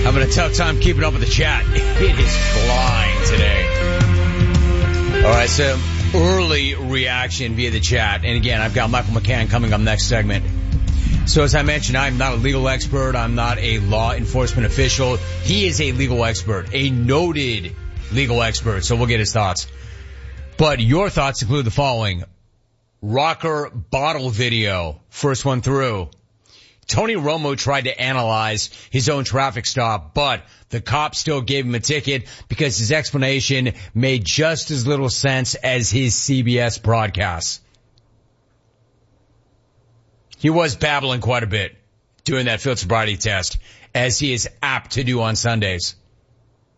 Having a tough time keeping up with the chat. It is flying today. All right, so early reaction via the chat. And again, I've got Michael McCann coming up next segment. So as I mentioned, I'm not a legal expert. I'm not a law enforcement official. He is a legal expert, a noted legal expert. So we'll get his thoughts. But your thoughts include the following. Rocker bottle video. First one through. Tony Romo tried to analyze his own traffic stop, but the cop still gave him a ticket because his explanation made just as little sense as his CBS broadcasts. He was babbling quite a bit doing that field sobriety test, as he is apt to do on Sundays.